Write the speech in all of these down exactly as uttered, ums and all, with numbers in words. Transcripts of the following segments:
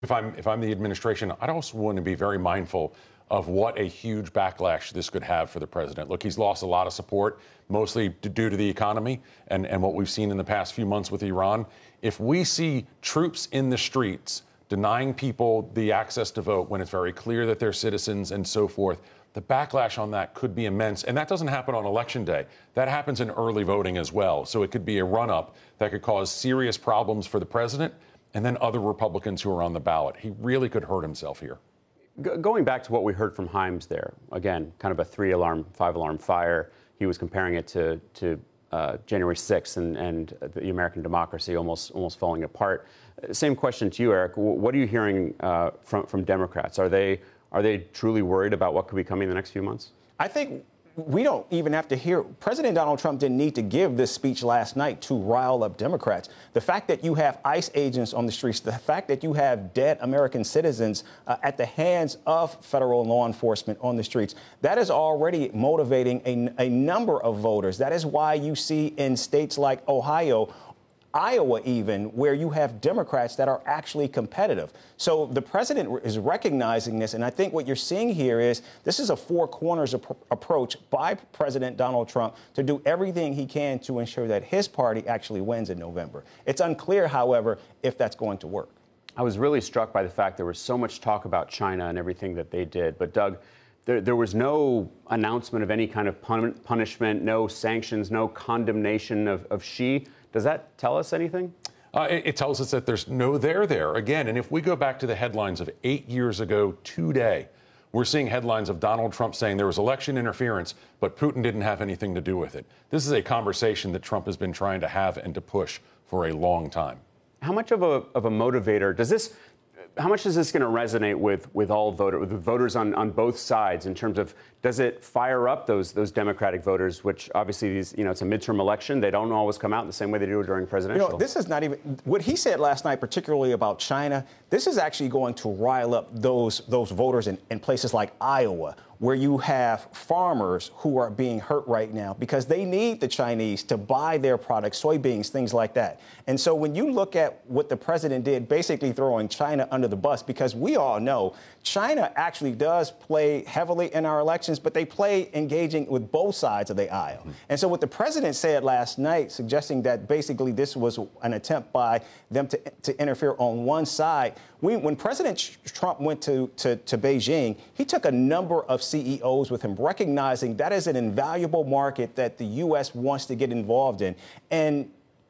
If I'm if I'm the administration, I'd also want to be very mindful of what a huge backlash this could have for the president. Look, he's lost a lot of support, mostly due to the economy and, and what we've seen in the past few months with Iran. If we see troops in the streets denying people the access to vote when it's very clear that they're citizens and so forth, the backlash on that could be immense. And that doesn't happen on election day. That happens in early voting as well. So it could be a run-up that could cause serious problems for the president and then other Republicans who are on the ballot. He really could hurt himself here. Going back to what we heard from Himes there, again, kind of a three-alarm, five-alarm fire. He was comparing it to, to uh, January sixth and, and the American democracy almost almost falling apart. Same question to you, Eric. What are you hearing uh, from, from Democrats? Are they, are they truly worried about what could be coming in the next few months? I think we don't even have to hear. President Donald Trump didn't need to give this speech last night to rile up Democrats. The fact that you have ICE agents on the streets, the fact that you have dead American citizens uh, at the hands of federal law enforcement on the streets, that is already motivating a, a number of voters. That is why you see in states like Ohio, Iowa even, where you have Democrats that are actually competitive. So the president is recognizing this, and I think what you're seeing here is this is a four corners ap- approach by President Donald Trump to do everything he can to ensure that his party actually wins in November. It's unclear, however, if that's going to work. I was really struck by the fact there was so much talk about China and everything that they did. But, Doug, there, there was no announcement of any kind of pun- punishment, no sanctions, no condemnation of, of Xi. Does that tell us anything? Uh, it, it tells us that there's no there there again. And if we go back to the headlines of eight years ago today, we're seeing headlines of Donald Trump saying there was election interference, but Putin didn't have anything to do with it. This is a conversation that Trump has been trying to have and to push for a long time. How much of a of a motivator does this? How much is this going to resonate with with all voter with the voters on, on both sides in terms of does it fire up those those Democratic voters, which obviously these, you know, it's a midterm election. They don't always come out the same way they do during presidential. You know, this is not even what he said last night, particularly about China. This is actually going to rile up those those voters in, in places like Iowa, where you have farmers who are being hurt right now because they need the Chinese to buy their products, soybeans, things like that. And so when you look at what the president did, basically throwing China under the bus, because we all know China actually does play heavily in our elections, but they play engaging with both sides of the aisle. Mm-hmm. And so what the president said last night, suggesting that basically this was an attempt by them to, to interfere on one side. We, when President Trump went to, to, to Beijing, he took a number of C E Os with him, recognizing that is an invaluable market that the U S wants to get involved in. And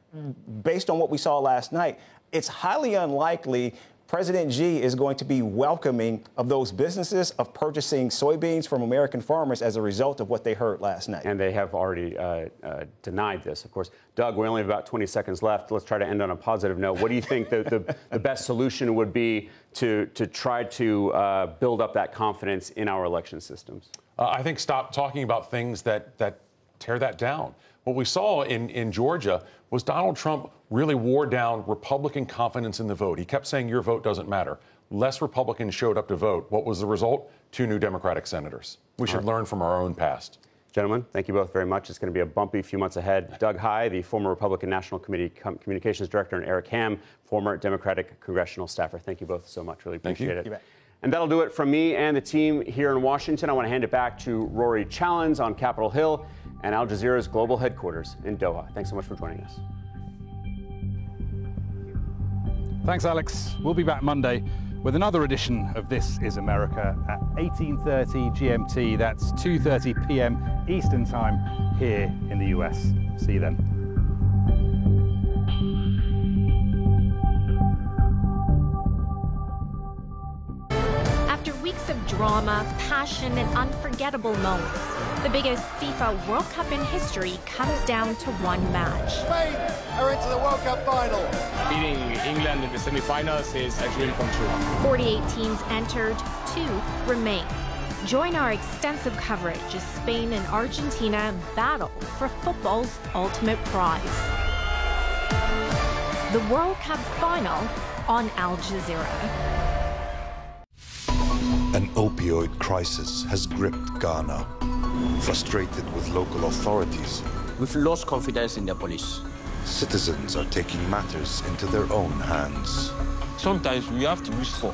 based on what we saw last night, it's highly unlikely President Xi is going to be welcoming of those businesses of purchasing soybeans from American farmers as a result of what they heard last night. And they have already uh, uh, denied this, of course. Doug, we only have about twenty seconds left. Let's try to end on a positive note. What do you think the, the, the best solution would be to, to try to uh, build up that confidence in our election systems? Uh, I think stop talking about things that, that tear that down. What we saw in, in Georgia was Donald Trump really wore down Republican confidence in the vote. He kept saying your vote doesn't matter. Less Republicans showed up to vote. What was the result? Two new Democratic senators. We should learn from our own past. Gentlemen, thank you both very much. It's going to be a bumpy few months ahead. Doug Heye, the former Republican National Committee Com- Communications Director, and Eric Ham, former Democratic congressional staffer. Thank you both so much. Really appreciate it. And that'll do it from me and the team here in Washington. I want to hand it back to Rory Challens on Capitol Hill and Al Jazeera's global headquarters in Doha. Thanks so much for joining us. Thanks, Alex. We'll be back Monday with another edition of This is America at eighteen thirty G M T. That's two thirty p.m. Eastern Time here in the U S. See you then. After weeks of drama, passion, and unforgettable moments, the biggest FIFA World Cup in history comes down to one match. Spain are into the World Cup final. Beating England in the semi-finals is a dream come true. forty-eight teams entered, two remain. Join our extensive coverage as Spain and Argentina battle for football's ultimate prize. The World Cup final on Al Jazeera. An opioid crisis has gripped Ghana. Frustrated with local authorities, we've lost confidence in the police. Citizens are taking matters into their own hands. sometimes we have to reach for.